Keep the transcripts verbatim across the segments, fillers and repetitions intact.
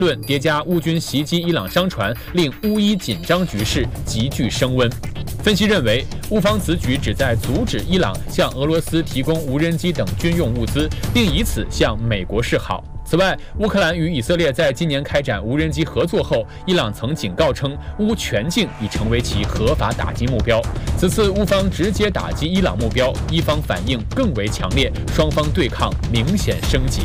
论叠加乌军袭击伊朗商船，令乌伊紧张局势急剧升温。分析认为，乌方此举旨在阻止伊朗向俄罗斯提供无人机等军用物资，并以此向美国示好。此外，乌克兰与以色列在今年开展无人机合作后，伊朗曾警告称，乌全境已成为其合法打击目标。此次乌方直接打击伊朗目标，伊方反应更为强烈，双方对抗明显升级。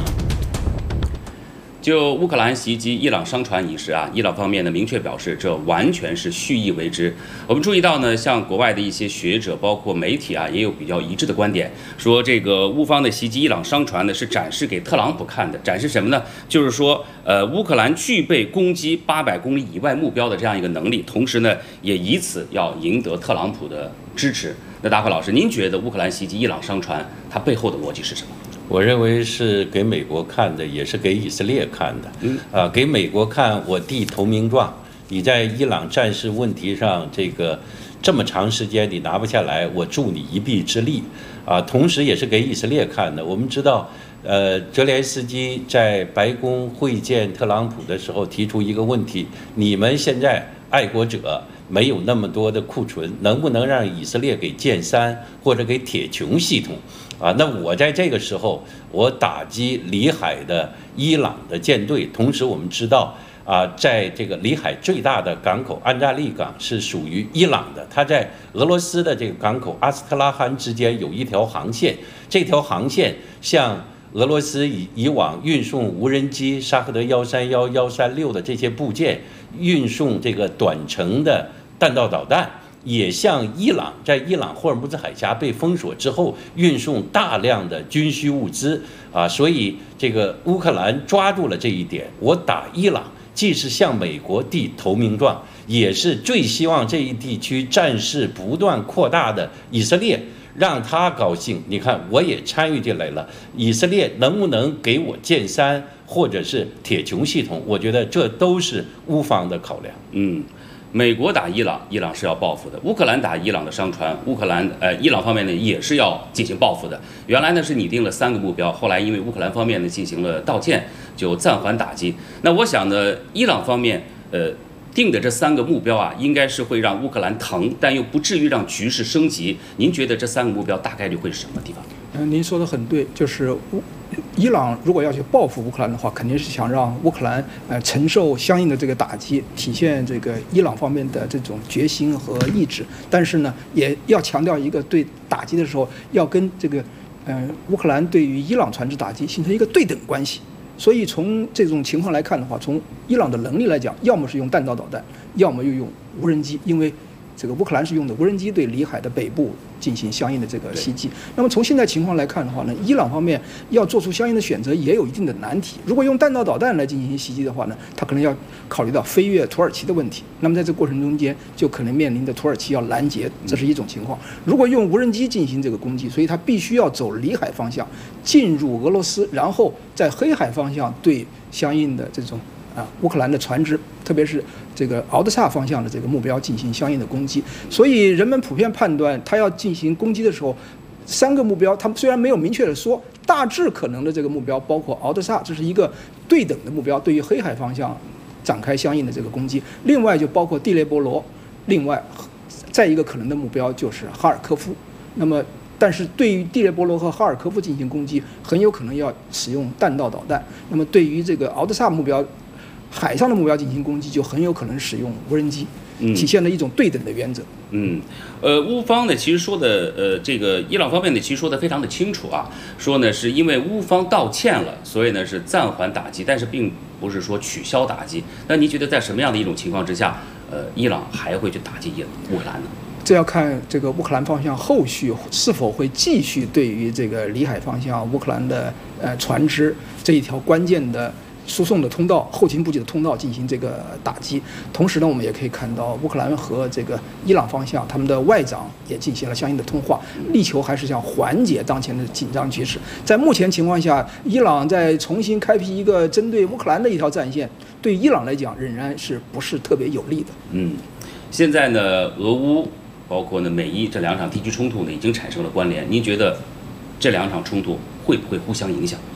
就乌克兰袭击伊朗商船一事啊，伊朗方面呢明确表示，这完全是蓄意为之。我们注意到呢，像国外的一些学者，包括媒体啊，也有比较一致的观点，说这个乌方的袭击伊朗商船呢，是展示给特朗普看的。展示什么呢？就是说，呃，乌克兰具备攻击八百公里以外目标的这样一个能力，同时呢，也以此要赢得特朗普的支持。那大辉老师，您觉得乌克兰袭击伊朗商船，它背后的逻辑是什么？ 我认为是给美国看的，也是给以色列看的。嗯，啊，给美国看，我递投名状，你在伊朗战事问题上这个这么长时间你拿不下来，我助你一臂之力。啊，同时也是给以色列看的。我们知道，呃，泽连斯基在白宫会见特朗普的时候提出一个问题：你们现在爱国者没有那么多的库存，能不能让以色列给剑三或者给铁穹系统？啊，那我在这个时候，我打击里海的伊朗的舰队，同时我们知道啊，在这个里海最大的港口安扎利港是属于伊朗的，它在俄罗斯的这个港口阿斯特拉罕之间有一条航线，这条航线向俄罗斯以以往运送无人机沙赫德幺三幺、幺三六的这些部件，运送这个短程的弹道导弹。也向伊朗在伊朗霍尔木兹海峡被封锁之后运送大量的军需物资啊，所以这个乌克兰抓住了这一点，我打伊朗既是向美国递投名状，也是最希望这一地区战事不断扩大的以色列让他高兴。你看，我也参与进来了，以色列能不能给我剑三或者是铁穹系统？我觉得这都是乌方的考量。 嗯。美国打伊朗，伊朗是要报复的；乌克兰打伊朗的商船，乌克兰呃伊朗方面呢也是要进行报复的。原来呢是拟定了三个目标，后来因为乌克兰方面呢进行了道歉，就暂缓打击。那我想呢，伊朗方面呃定的这三个目标啊，应该是会让乌克兰疼，但又不至于让局势升级。您觉得这三个目标大概率会是什么地方？ 嗯，您说的很对，就是乌。伊朗如果要去报复乌克兰的话，肯定是想让乌克兰呃承受相应的这个打击，体现这个伊朗方面的这种决心和意志。但是呢，也要强调一个，对打击的时候要跟这个呃乌克兰对于伊朗船只打击形成一个对等关系。所以从这种情况来看的话，从伊朗的能力来讲，要么是用弹道导弹，要么又用无人机，因为这个乌克兰是用的无人机对里海的北部进行相应的这个袭击。那么从现在情况来看的话呢，伊朗方面要做出相应的选择，也有一定的难题。如果用弹道导弹来进行袭击的话呢，它可能要考虑到飞越土耳其的问题。那么在这个过程中间，就可能面临着土耳其要拦截，这是一种情况。如果用无人机进行这个攻击，所以它必须要走里海方向进入俄罗斯，然后在黑海方向对相应的这种啊乌克兰的船只，特别是这个敖德萨方向的这个目标进行相应的攻击。所以人们普遍判断，他要进行攻击的时候，三个目标，他们虽然没有明确的说，大致可能的这个目标包括敖德萨，这是一个对等的目标，对于黑海方向展开相应的这个攻击。另外就包括地雷波罗，另外再一个可能的目标就是哈尔科夫。那么但是对于地雷波罗和哈尔科夫进行攻击，很有可能要使用弹道导弹。那么对于这个敖德萨目标，海上的目标进行攻击，就很有可能使用无人机，体现了一种对等的原则。 嗯，呃，乌方呢其实说的，呃，这个伊朗方面呢其实说的非常的清楚啊，说呢是因为乌方道歉了，所以呢是暂缓打击，但是并不是说取消打击。那您觉得在什么样的一种情况之下，呃，伊朗还会去打击伊乌克兰呢？ 这要看这个乌克兰方向后续是否会继续对于这个里海方向乌克兰的呃船只这一条关键的输送的通道、后勤补给的通道进行这个打击。同时呢，我们也可以看到乌克兰和这个伊朗方向他们的外长也进行了相应的通话，力求还是想缓解当前的紧张局势。在目前情况下，伊朗在重新开辟一个针对乌克兰的一条战线，对伊朗来讲仍然是不是特别有利的。 嗯，现在呢，俄乌包括呢美伊这两场地区冲突呢已经产生了关联，您觉得这两场冲突会不会互相影响？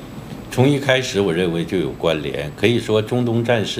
从一开始我认为就有关联，可以说中东战事